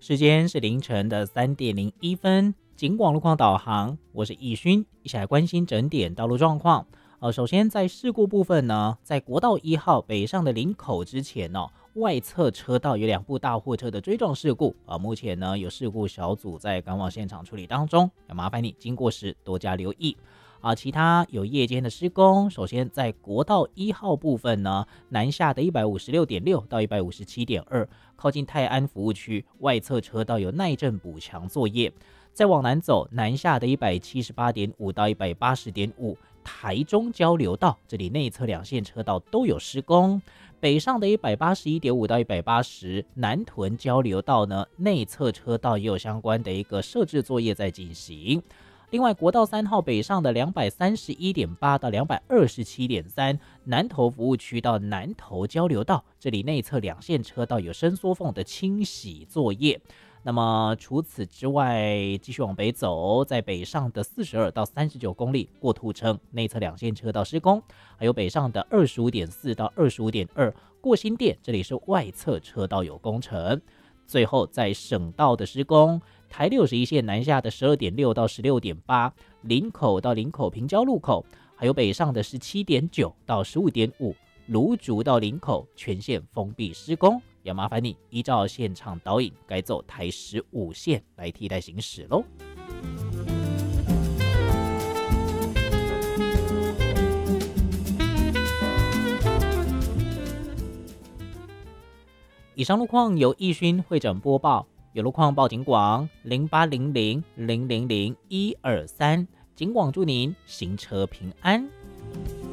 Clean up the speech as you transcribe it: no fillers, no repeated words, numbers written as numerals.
时间是凌晨的3:01，警广路况导航，我是易勋，一起来关心整点道路状况。首先在事故部分呢，在国道1号北上的林口之前外侧车道有2部大货车的追撞事故目前呢有事故小组在赶往现场处理当中，要麻烦你经过时多加留意。其他有夜间的施工，首先在国道1号部分呢，南下的156.6到157.2，靠近泰安服务区外侧车道有耐震补强作业。再往南走，南下的178.5到180.5，台中交流道这里内侧2线车道都有施工。北上的181.5到180，南屯交流道呢内侧车道也有相关的一个设置作业在进行。另外，国道3号北上的231.8到227.3，南投服务区到南投交流道，这里内侧2线车道有伸缩缝的清洗作业。那么除此之外，继续往北走，在北上的42到39公里过土城内侧2线车道施工，还有北上的25.4到25.2过新店，这里是外侧车道有工程。最后在省道的施工，台61线南下的12.6到16.8，林口到林口平交路口，还有北上的17.9到15.5，芦竹到林口全线封闭施工，要麻烦你依照现场导引改走台15线来替代行驶咯。以上路况由易勋会诊播报，有路况报警广0800000123，警广祝您行车平安。